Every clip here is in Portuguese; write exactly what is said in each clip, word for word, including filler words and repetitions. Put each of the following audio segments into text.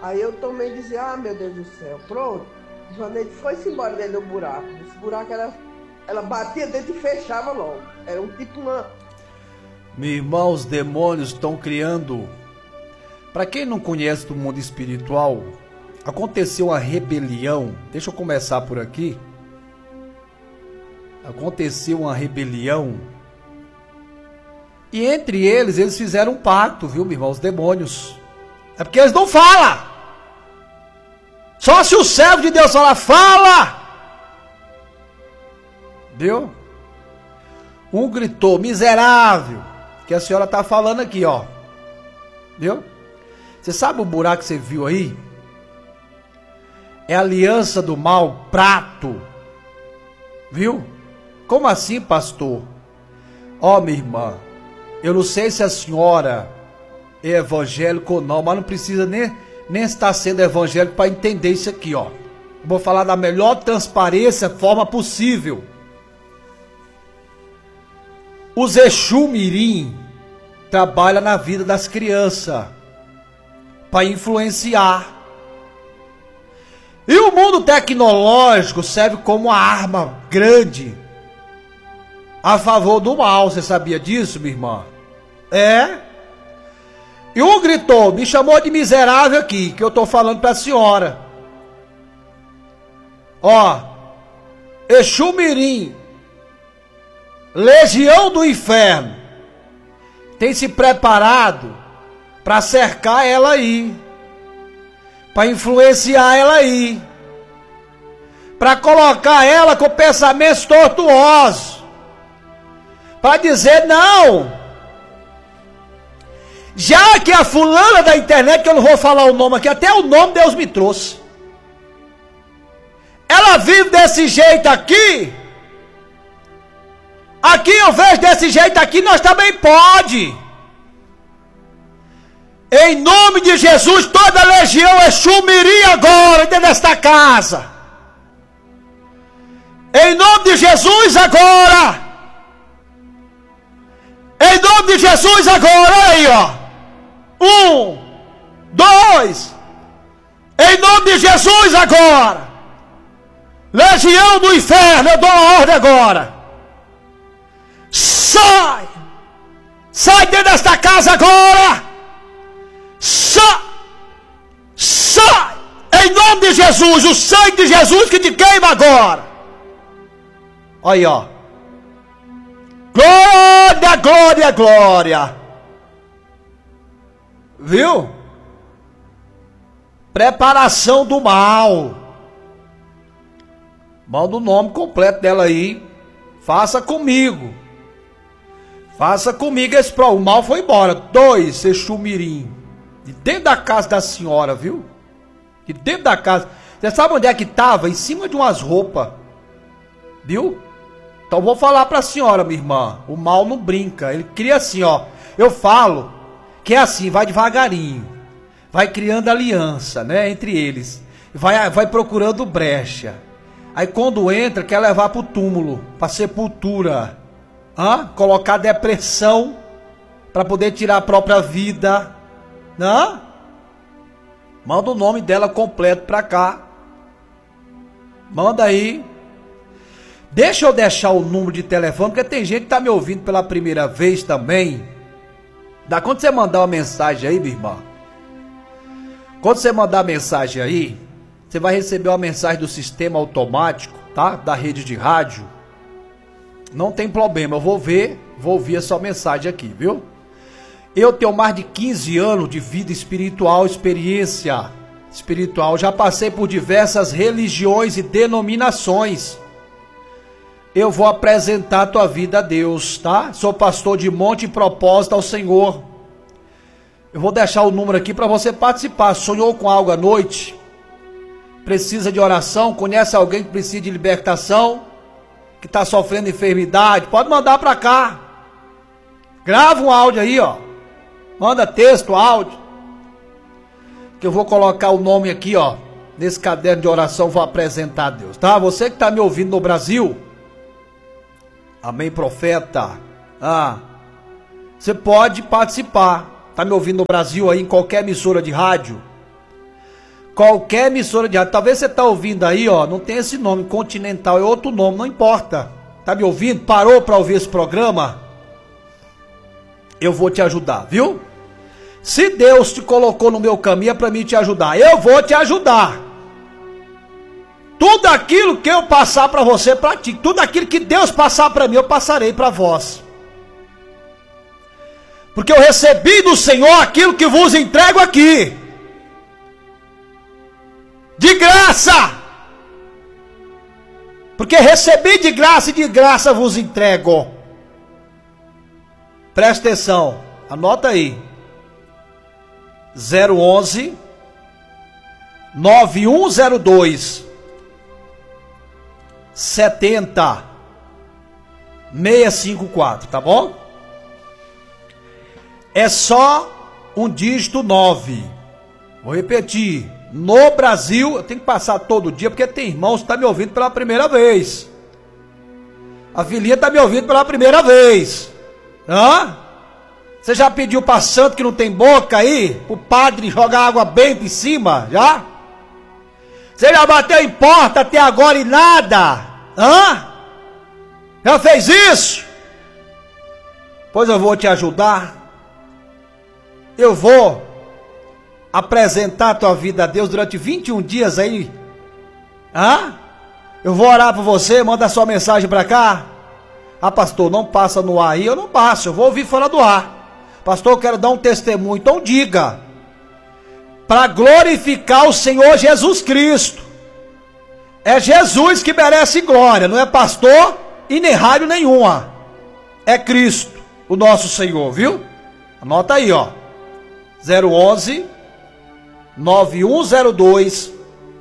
Aí eu tomei e dizia, ah, meu Deus do céu, pronto. Joanete foi-se embora dentro do buraco. Esse buraco, ela, ela batia dentro e fechava logo. Era um tipo uma... Meu irmão, os demônios estão criando... Para quem não conhece do mundo espiritual, aconteceu uma rebelião. Deixa eu começar por aqui. Aconteceu uma rebelião. E entre eles, eles fizeram um pacto, viu, meu irmão? Os demônios. É porque eles não falam. Só se o servo de Deus falar, fala! Viu? Um gritou, miserável. Que a senhora está falando aqui, ó. Viu? Você sabe o buraco que você viu aí? É a aliança do mal, prato. Viu? Como assim, pastor? Ó, minha irmã, eu não sei se a senhora é evangélica ou não, mas não precisa nem, nem estar sendo evangélico para entender isso aqui, ó. Vou falar da melhor transparência, forma possível. Os Exu Mirim trabalham na vida das crianças para influenciar. E o mundo tecnológico serve como uma arma grande a favor do mal. Você sabia disso, minha irmã? É. E um gritou, me chamou de miserável aqui, que eu tô falando para a senhora. Ó, Exu Mirim, Legião do Inferno, tem se preparado para cercar ela aí, para influenciar ela aí, para colocar ela com pensamentos tortuosos, para dizer não, já que a fulana da internet, que eu não vou falar o nome aqui, até o nome Deus me trouxe, ela vive desse jeito aqui, aqui eu vejo desse jeito aqui, nós também pode. Em nome de Jesus, toda a legião Exu Mirim agora dentro desta casa. Em nome de Jesus agora. Em nome de Jesus agora, aí ó. Um, dois. Em nome de Jesus agora. Legião do Inferno, eu dou a ordem agora. Sai. Sai dentro desta casa agora. Sai, sai, em nome de Jesus, o sangue de Jesus que te queima agora. Olha aí, ó. Glória, glória, glória. Viu? Preparação do mal. Manda o nome completo dela aí. Faça comigo. Faça comigo esse pro. O mal foi embora. Dois, Exu Mirim. De dentro da casa da senhora, viu? De dentro da casa. Você sabe onde é que estava? Em cima de umas roupas. Viu? Então vou falar para a senhora, minha irmã. O mal não brinca. Ele cria assim, ó. Eu falo que é assim, vai devagarinho. Vai criando aliança, né? Entre eles. Vai, vai procurando brecha. Aí quando entra, quer levar para o túmulo. Para sepultura. Hã? Colocar depressão. Para poder tirar a própria vida. Não? Manda o nome dela completo pra cá. Manda aí. Deixa eu deixar o número de telefone, porque tem gente que tá me ouvindo pela primeira vez também. Dá quando você mandar uma mensagem aí, minha irmã. Quando você mandar a mensagem aí, você vai receber uma mensagem do sistema automático, tá? Da rede de rádio. Não tem problema, eu vou ver, vou ouvir a sua mensagem aqui, viu? Eu tenho mais de quinze anos de vida espiritual, experiência espiritual. Já passei por diversas religiões e denominações. Eu vou apresentar a tua vida a Deus, tá? Sou pastor de monte e propósito ao Senhor. Eu vou deixar o número aqui para você participar. Sonhou com algo à noite? Precisa de oração? Conhece alguém que precisa de libertação? Que está sofrendo enfermidade? Pode mandar para cá. Grava um áudio aí, ó. Manda texto, áudio. Que eu vou colocar o nome aqui, ó. Nesse caderno de oração, vou apresentar a Deus, tá? Você que está me ouvindo no Brasil. Amém, profeta. Ah, você pode participar. Está me ouvindo no Brasil aí, em qualquer emissora de rádio. Qualquer emissora de rádio. Talvez você tá ouvindo aí, ó, não tem esse nome, Continental, é outro nome, não importa. Tá me ouvindo? Parou para ouvir esse programa? Eu vou te ajudar, viu? Se Deus te colocou no meu caminho é para mim te ajudar. Eu vou te ajudar. Tudo aquilo que eu passar para você, pratique. Tudo aquilo que Deus passar para mim, eu passarei para vós. Porque eu recebi do Senhor aquilo que vos entrego aqui. De graça. Porque recebi de graça e de graça vos entrego. Presta atenção. Anota aí. zero onze nove um zero dois setenta seiscentos e cinquenta e quatro, tá bom? É só um dígito nove. Vou repetir. No Brasil, eu tenho que passar todo dia, porque tem irmãos que estão me ouvindo pela primeira vez. A filhinha está me ouvindo pela primeira vez. Hã? Você já pediu para santo que não tem boca aí? Para o padre jogar água benta em cima? Já? Você já bateu em porta até agora e nada? Hã? Já fez isso? Pois eu vou te ajudar. Eu vou apresentar a tua vida a Deus durante vinte e um dias aí. Hã? Eu vou orar por você, manda sua mensagem para cá. Ah, pastor, não passa no ar aí. Eu não passo, eu vou ouvir fora do ar. Pastor, eu quero dar um testemunho. Então diga. Para glorificar o Senhor Jesus Cristo. É Jesus que merece glória, não é pastor e nem rádio nenhuma. É Cristo, o nosso Senhor, viu? Anota aí, ó. zero onze nove um zero dois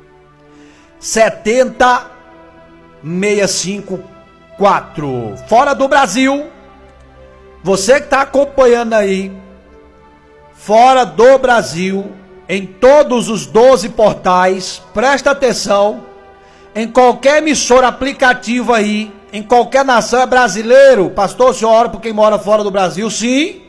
setenta seiscentos e cinquenta e quatro. Fora do Brasil, você que está acompanhando aí, fora do Brasil, em todos os doze portais, presta atenção, em qualquer emissora aplicativa aí, em qualquer nação, é brasileiro. Pastor, o senhor ora por quem mora fora do Brasil? Sim.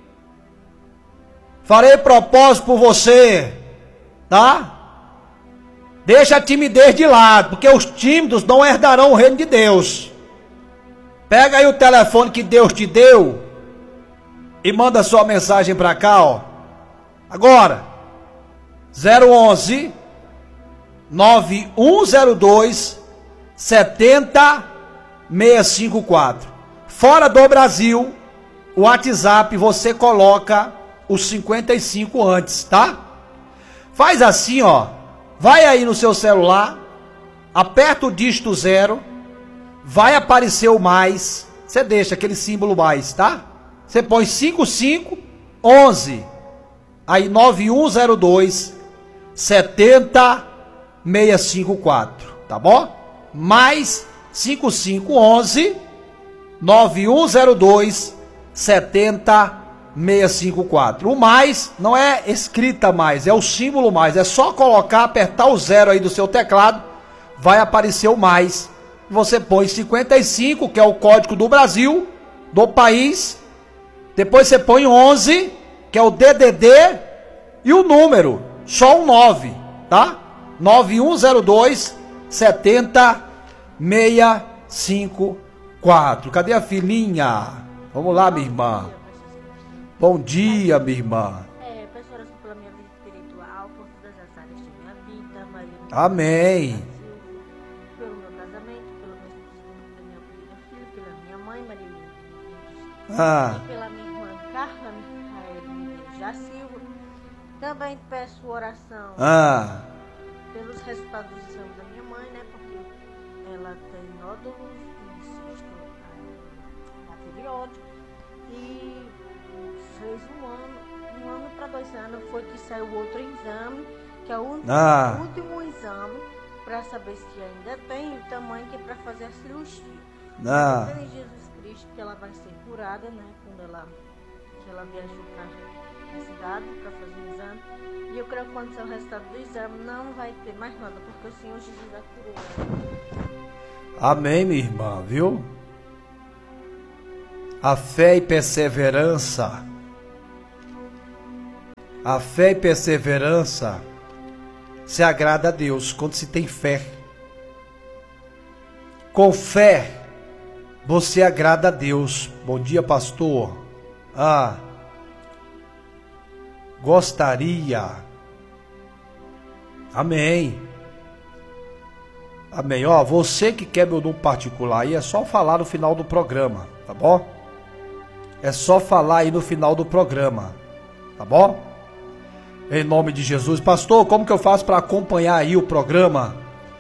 Farei propósito por você. Tá? Deixa a timidez de lado, porque os tímidos não herdarão o reino de Deus. Pega aí o telefone que Deus te deu e manda sua mensagem para cá, ó. Agora. zero onze nove um zero dois setenta seiscentos e cinquenta e quatro. Fora do Brasil, o WhatsApp você coloca os cinquenta e cinco antes, tá? Faz assim, ó. Vai aí no seu celular, aperta o dígito zero, vai aparecer o mais. Você deixa aquele símbolo mais, tá? Você põe cinquenta e cinco onze. Aí nove um zero dois setenta seiscentos e cinquenta e quatro, tá bom? Mais cinquenta e cinco onze nove um zero dois setenta seiscentos e cinquenta e quatro. O mais não é escrita mais, é o símbolo mais. É só colocar, apertar o zero aí do seu teclado, vai aparecer o mais. Você põe cinquenta e cinco, que é o código do Brasil, do país. Depois você põe onze, que é o D D D, e o número, só um nove, tá? nove um zero dois setenta seiscentos e cinquenta e quatro. Cadê a filhinha? Vamos lá, minha irmã. Bom dia, minha irmã. É, peço oração pela minha vida espiritual, por todas as áreas de minha vida, Maria. Amém. Pelo meu casamento, pelo meu esposo, pela minha querida filha, pela minha mãe, Maria Lívia, Ah. e pela minha irmã Carla Micael Já Silva. Também peço oração Ah. pelos resultados do exame da minha mãe, né? Porque ela tem nódulos e cisto na tireoide. E fez um ano, um ano para dois anos foi que saiu outro exame, que é o último, Ah. último exame, para saber se ainda tem o tamanho que é para fazer a cirurgia. Ah. Eu creio em Jesus Cristo que ela vai ser curada, né? Quando ela, que ela viajou para a cidade para fazer o exame. E eu creio que quando sair o resultado do exame não vai ter mais nada, porque o Senhor Jesus já curou ela. Amém, minha irmã, viu? A fé e perseverança. A fé e perseverança se agrada a Deus, quando se tem fé. Com fé, você agrada a Deus. Bom dia, pastor. Ah, gostaria. Amém. Amém. Ó, você que quer meu número particular aí, é só falar no final do programa, tá bom? É só falar aí no final do programa, tá bom? Em nome de Jesus. Pastor, como que eu faço para acompanhar aí o programa?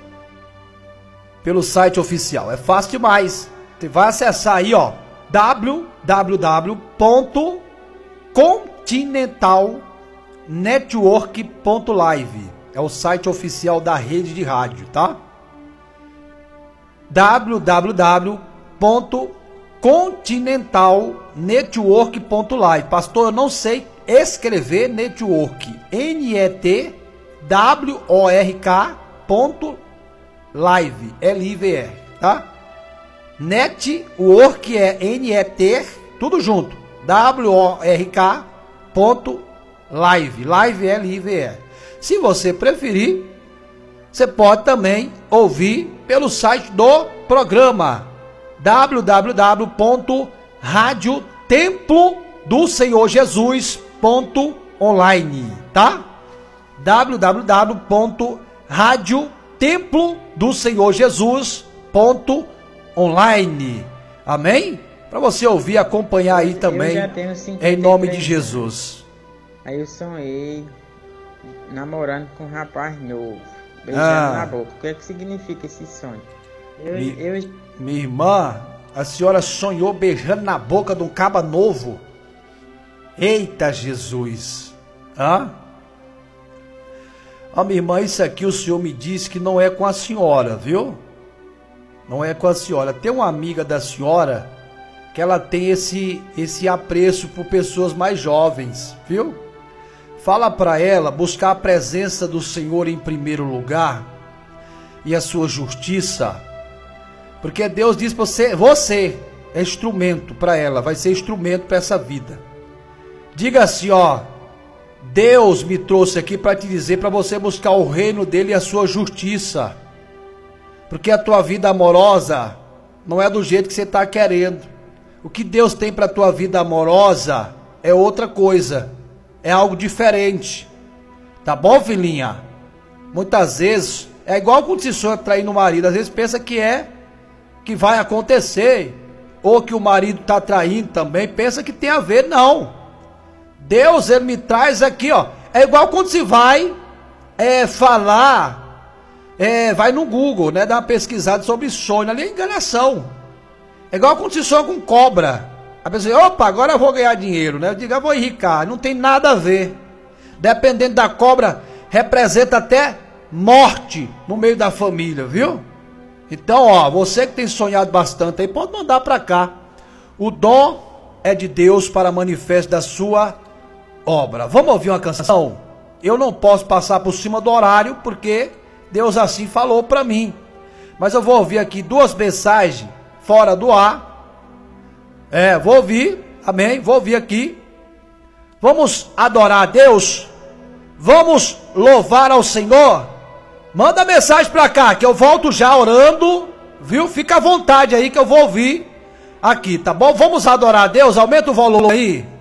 Pelo site oficial. É fácil demais. Você vai acessar aí, ó, w w w ponto continental network ponto live. É o site oficial da rede de rádio, tá? w w w ponto continental network ponto live. Pastor, eu não sei escrever network. N E T W O R K ponto live. L I V E, tá? Network é N E T, tudo junto. W O R K ponto live. Live é L I V E. Se você preferir, você pode também ouvir pelo site do programa w w w ponto rádio templo do senhor jesus ponto online, tá? w w w ponto rádio templo do senhor jesus ponto online. Amém? Para você ouvir e acompanhar aí também, em nome de Jesus. Aí eu sonhei namorando com um rapaz novo, beijando Ah. na boca. O que é que significa esse sonho? Eu, Mi- eu, Minha irmã, a senhora sonhou beijando na boca de um caba novo? Eita Jesus! Hã? Ó, minha irmã, isso aqui o senhor me disse que não é com a senhora, viu? Não é com a senhora. Tem uma amiga da senhora que ela tem esse, esse apreço por pessoas mais jovens, viu? Fala para ela buscar a presença do Senhor em primeiro lugar e a sua justiça, porque Deus diz para você, você é instrumento para ela, vai ser instrumento para essa vida. Diga assim, ó, Deus me trouxe aqui para te dizer para você buscar o reino dele e a sua justiça, porque a tua vida amorosa não é do jeito que você está querendo. O que Deus tem para a tua vida amorosa é outra coisa, é algo diferente, tá bom, filhinha? Muitas vezes é igual quando se sonha traindo o marido, às vezes pensa que é, que vai acontecer, ou que o marido está traindo também, pensa que tem a ver. Não, Deus, ele me traz aqui, ó, é igual quando se vai é, falar, é, vai no Google, né, dar uma pesquisada sobre sonho, ali é enganação. É igual quando se sonha com cobra. A pessoa diz, opa, agora eu vou ganhar dinheiro, né? Eu digo, eu vou enricar. Não tem nada a ver. Dependendo da cobra, representa até morte no meio da família, viu? Então, ó, você que tem sonhado bastante aí, pode mandar pra cá. O dom é de Deus para manifesto da sua obra. Vamos ouvir uma canção? Eu não posso passar por cima do horário, porque Deus assim falou pra mim. Mas eu vou ouvir aqui duas mensagens fora do ar. É, vou ouvir, amém, vou ouvir aqui. Vamos adorar a Deus, vamos louvar ao Senhor. Manda mensagem pra cá, que eu volto já orando, viu? Fica à vontade aí que eu vou ouvir aqui, tá bom? Vamos adorar a Deus, aumenta o volume aí.